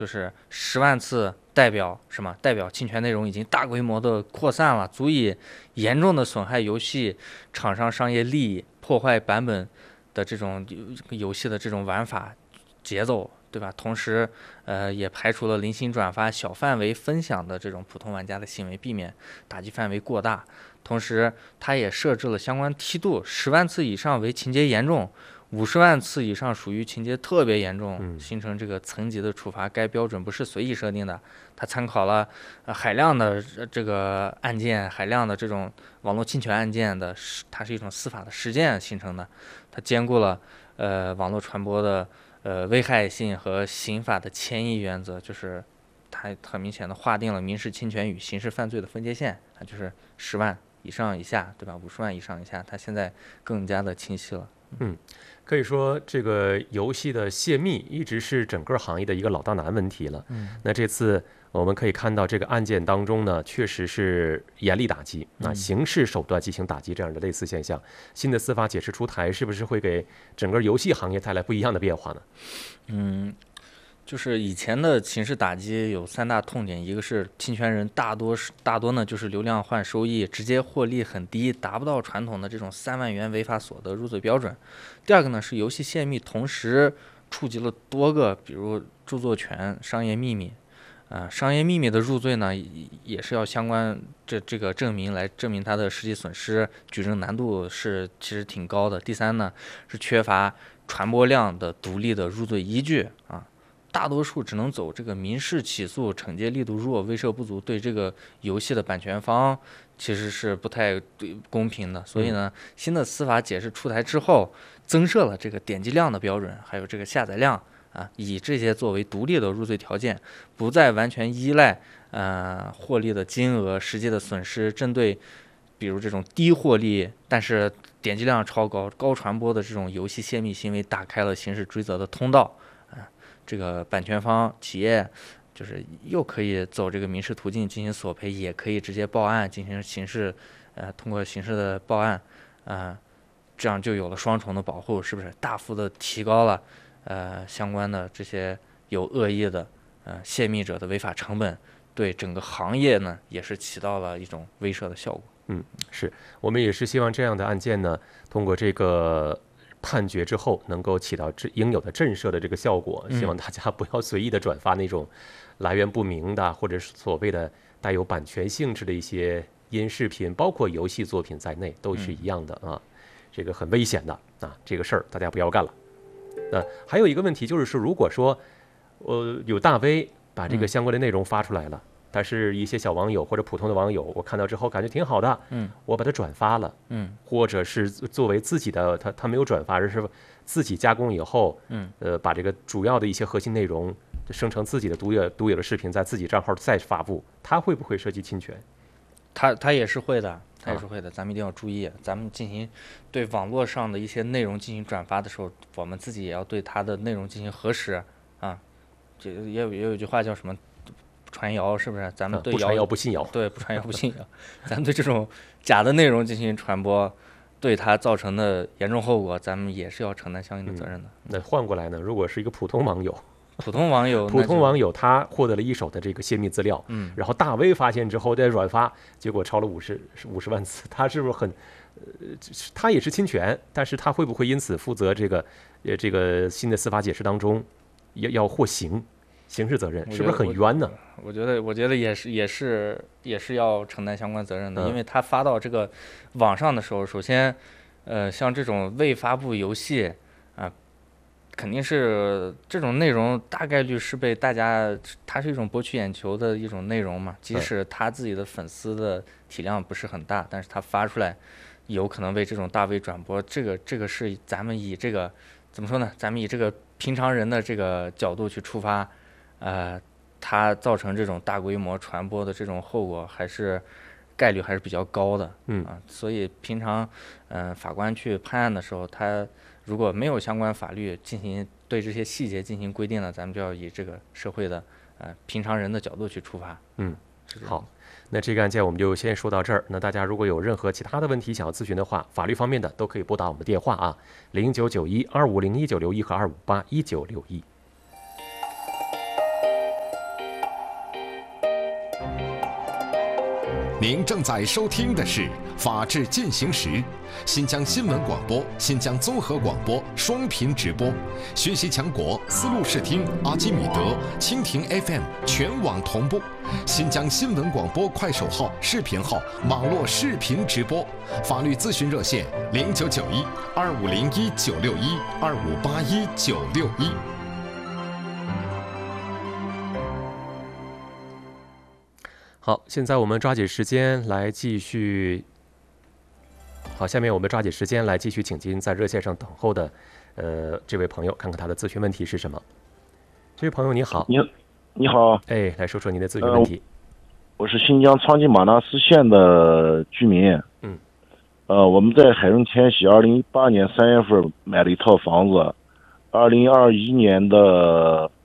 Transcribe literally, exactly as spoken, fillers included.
就是十万次代表什么？代表侵权内容已经大规模的扩散了，足以严重的损害游戏厂商商业利益，破坏版本的这种游戏的这种玩法节奏，对吧？同时，呃，也排除了零星转发、小范围分享的这种普通玩家的行为，避免打击范围过大。同时，它也设置了相关梯度，十万次以上为情节严重。五十万次以上属于情节特别严重，形成这个层级的处罚。该标准不是随意设定的，它参考了呃海量的这个案件，海量的这种网络侵权案件的，它是一种司法的实践形成的，它兼顾了呃网络传播的呃危害性和刑法的迁移原则，就是它很明显的划定了民事侵权与刑事犯罪的分界线，它就是十万以上以下，对吧？五十万以上以下，它现在更加的清晰了。 嗯，可以说这个游戏的泄密一直是整个行业的一个老大难问题了。 嗯， 那这次我们可以看到这个案件当中呢，确实是严厉打击，那刑事手段进行打击这样的类似现象。新的司法解释出台，是不是会给整个游戏行业带来不一样的变化呢？ 嗯。就是以前的刑事打击有三大痛点，一个是侵权人大多是大多呢就是流量换收益，直接获利很低，达不到传统的这种三万元违法所得入罪标准。第二个呢是游戏泄密，同时触及了多个，比如著作权、商业秘密，啊、呃，商业秘密的入罪呢也是要相关这这个证明来证明它的实际损失，举证难度是其实挺高的。第三呢是缺乏传播量的独立的入罪依据啊。大多数只能走这个民事起诉，惩戒力度弱，威慑不足，对这个游戏的版权方其实是不太公平的。所以呢，新的司法解释出台之后，增设了这个点击量的标准，还有这个下载量啊，以这些作为独立的入罪条件，不再完全依赖呃获利的金额、实际的损失，针对比如这种低获利但是点击量超高、高传播的这种游戏泄密行为，打开了刑事追责的通道。这个版权方企业就是又可以走这个民事途径进行索赔，也可以直接报案进行刑事，呃，通过刑事的报案，啊、呃，这样就有了双重的保护，是不是大幅的提高了呃相关的这些有恶意的呃泄密者的违法成本，对整个行业呢也是起到了一种威慑的效果。 嗯，是我们也是希望这样的案件呢，通过这个判决之后能够起到应有的震慑的这个效果，希望大家不要随意的转发那种来源不明的或者是所谓的带有版权性质的一些音视频，包括游戏作品在内都是一样的啊，这个很危险的啊，这个事儿大家不要干了。呃，还有一个问题就是说，如果说呃有大 V 把这个相关的内容发出来了，但是一些小网友或者普通的网友，我看到之后感觉挺好的， 嗯， 我把它转发了， 嗯， 或者是作为自己的，他他没有转发，而是自己加工以后， 嗯， 呃，把这个主要的一些核心内容生成自己的独有独有的视频，在自己账号再发布，它会不会涉及侵权？ 他他也是会的，他也是会的，咱们一定要注意，咱们进行对网络上的一些内容进行转发的时候，我们自己也要对它的内容进行核实啊。这也有也有一句话叫什么？传谣是不是？咱们对谣、 啊、不传谣不信谣， 对，不传谣不信谣。咱对这种假的内容进行传播，对它造成的严重后果，咱们也是要承担相应的责任的。 嗯、那换过来呢？如果是一个普通网友， 普通网友， 普通网友他获得了一手的这个泄密资料， 嗯， 然后大 V 发现之后再转发，结果超了五十五十万次，他是不是很？呃，他也是侵权，但是他会不会因此负责这个呃这个新的司法解释当中要要获刑？刑事责任是不是很冤呢？ 我觉得，我觉得也是，也是，也是要承担相关责任的，因为他发到这个网上的时候，首先，呃，像这种未发布游戏啊、呃，肯定是这种内容大概率是被大家，它是一种博取眼球的一种内容嘛。即使他自己的粉丝的体量不是很大，但是他发出来，有可能为这种大 V 转播，这个这个是咱们以这个怎么说呢？咱们以这个平常人的这个角度去出发。呃，它造成这种大规模传播的这种后果，还是概率还是比较高的， 嗯啊，所以平常，嗯、呃，法官去判案的时候，他如果没有相关法律进行对这些细节进行规定呢，咱们就要以这个社会的呃平常人的角度去出发。 嗯，好，那这个案件我们就先说到这儿。那大家如果有任何其他的问题想要咨询的话，法律方面的都可以拨打我们的电话啊，零九九一二五零一九六一和二五八一九六一。 您正在收听的是《法治进行时》，新疆新闻广播、新疆综合广播双频直播，学习强国思路视听、阿基米德、蜻蜓 F M 全网同步，新疆新闻广播快手号、视频号网络视频直播，法律咨询热线零九九一二五零一九六一二五八一九六一。 好，现在我们抓紧时间来继续。好，下面我们抓紧时间来继续请进在热线上等候的，呃，这位朋友，看看他的咨询问题是什么。这位朋友你好。 你你好。 哎，来说说您的咨询问题。呃、 我是新疆昌吉玛纳斯县的居民。 嗯。 呃，我们在海润天喜二零一八年三月份买了一套房子，二零二一年的